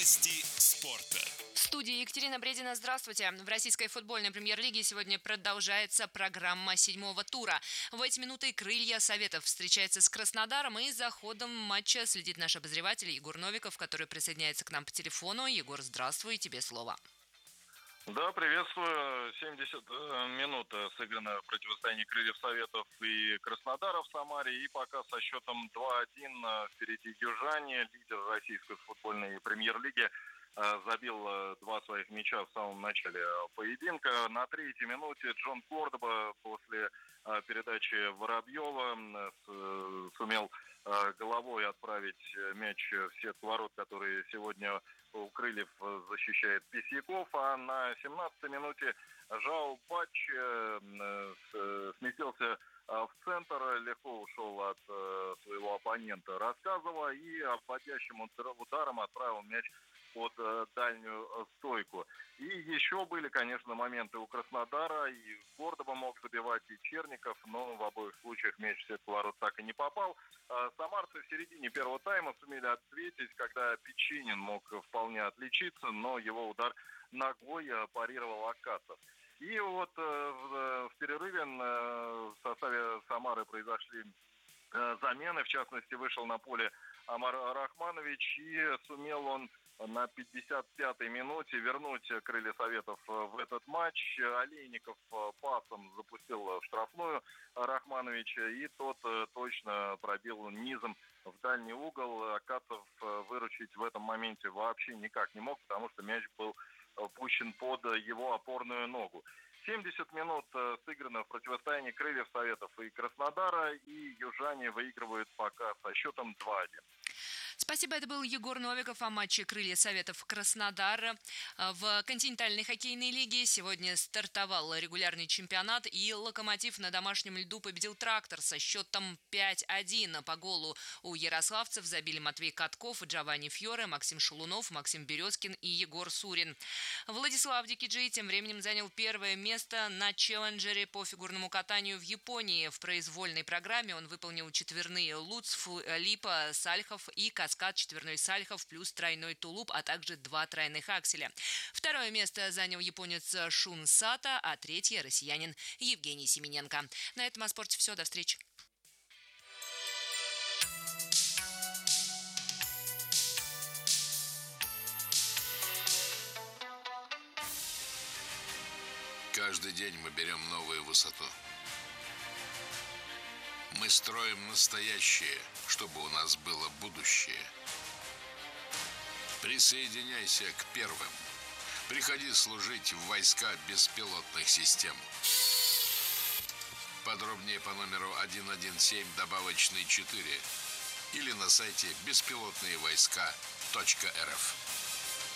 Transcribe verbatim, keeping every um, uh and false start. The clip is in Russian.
Новости спорта. В студии Екатерина Бредина. Здравствуйте. В российской футбольной премьер-лиге сегодня продолжается программа седьмого тура. В эти минуты «Крылья Советов» встречается с Краснодаром, и за ходом матча следит наш обозреватель Егор Новиков, который присоединяется к нам по телефону. Егор, здравствуй, тебе слово. Да, приветствую. семьдесят минут сыграно в противостоянии «Крыльев Советов» и Краснодара в Самаре. И пока со счетом два один впереди южане, лидер российской футбольной премьер-лиги, забил два своих мяча в самом начале поединка. На третьей минуте Джон Кордоба после передачи Воробьева сумел головой отправить мяч в сетку ворот, которые сегодня у Крыльев защищает Письяков. А на семнадцатой минуте Жао Бач сместился в центр, легко ушел от своего оппонента Рассказова и обводящим ударом отправил мяч под дальнюю стойку. И еще были, конечно, моменты у Краснодара. И Кордоба мог забивать, и Черников, но в обоих случаях мяч в сетку ворот так и не попал. Самарцы в середине первого тайма сумели ответить, когда Печенин мог вполне отличиться, но его удар ногой парировал Акацев. И вот в перерыве в составе Самары произошли замены. В частности, вышел на поле Амар Рахманович, и сумел он на пятьдесят пятой минуте вернуть «Крылья Советов» в этот матч. Олейников пасом запустил в штрафную Рахмановича, и тот точно пробил низом в дальний угол. Акацев выручить в этом моменте вообще никак не мог, потому что мяч был пущен под его опорную ногу. семьдесят минут сыграно в противостоянии «Крыльев Советов» и Краснодара, и южане выигрывают пока со счетом два один. Спасибо, это был Егор Новиков о матче «Крылья Советов» Краснодар. В континентальной хоккейной лиге сегодня стартовал регулярный чемпионат, и «Локомотив» на домашнем льду победил «Трактор» со счетом пять один. По голу у ярославцев забили Матвей Катков, Джованни Фьоре, Максим Шелунов, Максим Березкин и Егор Сурин. Владислав Дикиджи тем временем занял первое место на челленджере по фигурному катанию в Японии. В произвольной программе он выполнил четверные Луцф, Липа, Сальхов и Каскад четверной Сальхов плюс тройной тулуп, а также два тройных акселя. Второе место занял японец Шун Сата, а третье – россиянин Евгений Семененко. На этом о спорте все. До встречи. Каждый день мы берем новую высоту. Мы строим настоящее, чтобы у нас было будущее. Присоединяйся к первым. Приходи служить в войска беспилотных систем. Подробнее по номеру один один семь добавочный четыре или на сайте беспилотные войска точка эр эф.